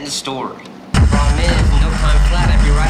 End of story. Problem is, no time flat, I'd be